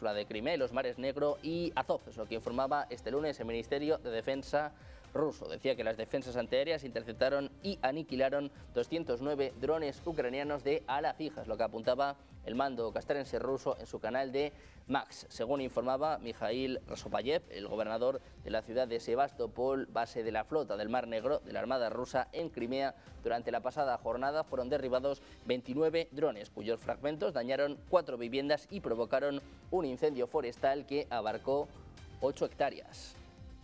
península de Crimea, los mares Negro y Azov, es lo que informaba este lunes el Ministerio de Defensa ruso. Decía que las defensas antiaéreas interceptaron y aniquilaron 209 drones ucranianos de ala fija, es lo que apuntaba el mando castrense ruso en su canal de Max. Según informaba Mikhail Rasopayev, el gobernador de la ciudad de Sebastopol, base de la flota del Mar Negro de la Armada rusa en Crimea, durante la pasada jornada fueron derribados 29 drones, cuyos fragmentos dañaron 4 viviendas y provocaron un incendio forestal que abarcó 8 hectáreas.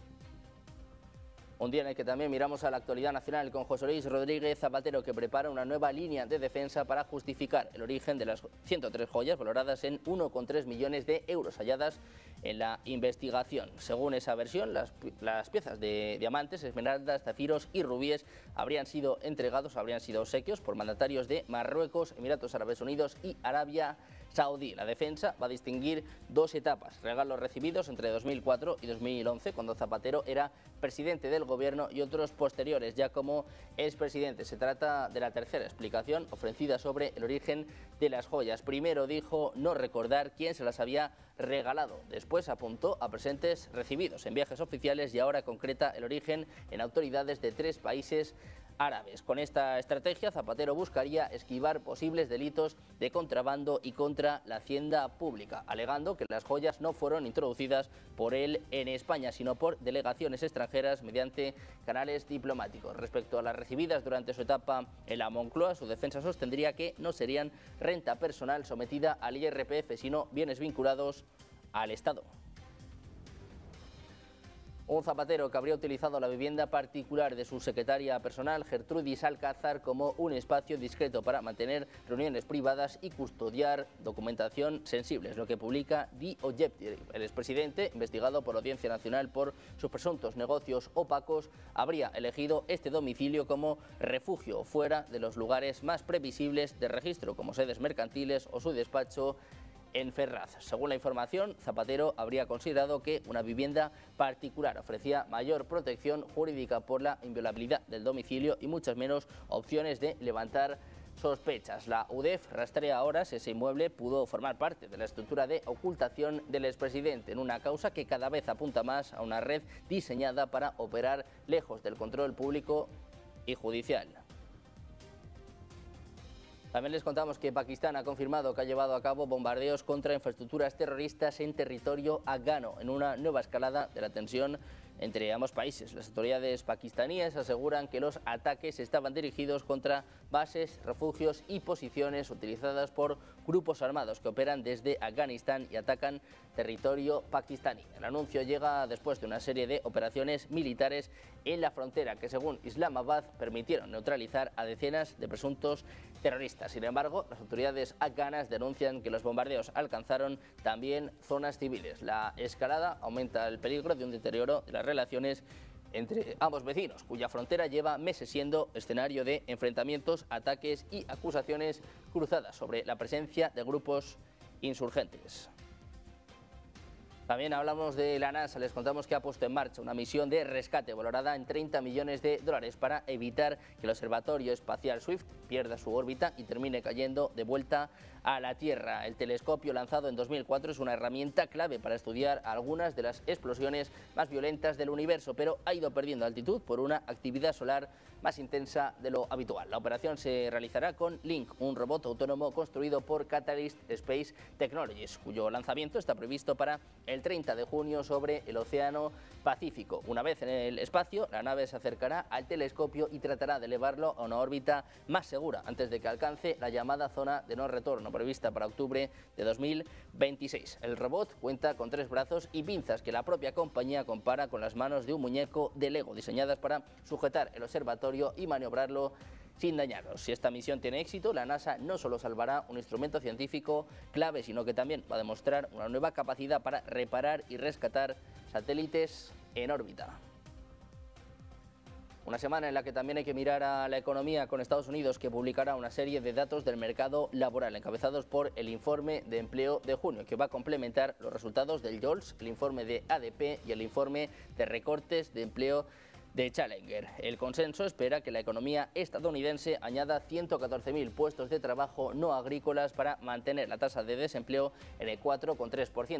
Un día en el que también miramos a la actualidad nacional con José Luis Rodríguez Zapatero, que prepara una nueva línea de defensa para justificar el origen de las 103 joyas valoradas en 1,3 millones de euros halladas en la investigación. Según esa versión, las piezas de diamantes, esmeraldas, zafiros y rubíes habrían sido obsequios por mandatarios de Marruecos, Emiratos Árabes Unidos y Arabia Saudí. La defensa va a distinguir 2 etapas: regalos recibidos entre 2004 y 2011, cuando Zapatero era presidente del gobierno, y otros posteriores, ya como expresidente. Se trata de la tercera explicación ofrecida sobre el origen de las joyas. Primero dijo no recordar quién se las había regalado. Después apuntó a presentes recibidos en viajes oficiales y ahora concreta el origen en autoridades de 3 países árabes. Con esta estrategia, Zapatero buscaría esquivar posibles delitos de contrabando y contra la hacienda pública, alegando que las joyas no fueron introducidas por él en España, sino por delegaciones extranjeras mediante canales diplomáticos. Respecto a las recibidas durante su etapa en la Moncloa, su defensa sostendría que no serían renta personal sometida al IRPF, sino bienes vinculados al Estado. Un Zapatero que habría utilizado la vivienda particular de su secretaria personal, Gertrudis Alcázar, como un espacio discreto para mantener reuniones privadas y custodiar documentación sensible, es lo que publica The Objective. El expresidente, investigado por la Audiencia Nacional por sus presuntos negocios opacos, habría elegido este domicilio como refugio fuera de los lugares más previsibles de registro, como sedes mercantiles o su despacho en Ferraz. Según la información, Zapatero habría considerado que una vivienda particular ofrecía mayor protección jurídica por la inviolabilidad del domicilio y muchas menos opciones de levantar sospechas. La UDEF rastrea ahora si ese inmueble pudo formar parte de la estructura de ocultación del expresidente, en una causa que cada vez apunta más a una red diseñada para operar lejos del control público y judicial. También les contamos que Pakistán ha confirmado que ha llevado a cabo bombardeos contra infraestructuras terroristas en territorio afgano, en una nueva escalada de la tensión entre ambos países. Las autoridades pakistaníes aseguran que los ataques estaban dirigidos contra bases, refugios y posiciones utilizadas por grupos armados que operan desde Afganistán y atacan territorio pakistaní. El anuncio llega después de una serie de operaciones militares en la frontera que, según Islamabad, permitieron neutralizar a decenas de presuntos terroristas. Sin embargo, las autoridades afganas denuncian que los bombardeos alcanzaron también zonas civiles. La escalada aumenta el peligro de un deterioro de las relaciones entre ambos vecinos, cuya frontera lleva meses siendo escenario de enfrentamientos, ataques y acusaciones cruzadas sobre la presencia de grupos insurgentes. También hablamos de la NASA, les contamos que ha puesto en marcha una misión de rescate valorada en 30 millones de dólares para evitar que el Observatorio Espacial Swift pierda su órbita y termine cayendo de vuelta a la Tierra. El telescopio, lanzado en 2004, es una herramienta clave para estudiar algunas de las explosiones más violentas del universo, pero ha ido perdiendo altitud por una actividad solar más intensa de lo habitual. La operación se realizará con Link, un robot autónomo construido por Catalyst Space Technologies, cuyo lanzamiento está previsto para el 30 de junio sobre el Océano Pacífico. Una vez en el espacio, la nave se acercará al telescopio y tratará de elevarlo a una órbita más segura antes de que alcance la llamada zona de no retorno, prevista para octubre de 2026. El robot cuenta con 3 brazos y pinzas que la propia compañía compara con las manos de un muñeco de Lego, diseñadas para sujetar el observatorio y maniobrarlo sin dañarlos. Si esta misión tiene éxito, la NASA no solo salvará un instrumento científico clave, sino que también va a demostrar una nueva capacidad para reparar y rescatar satélites en órbita. Una semana en la que también hay que mirar a la economía, con Estados Unidos, que publicará una serie de datos del mercado laboral encabezados por el informe de empleo de junio, que va a complementar los resultados del JOLTS, el informe de ADP y el informe de recortes de empleo de Challenger. El consenso espera que la economía estadounidense añada 114.000 puestos de trabajo no agrícolas para mantener la tasa de desempleo en el 4,3%.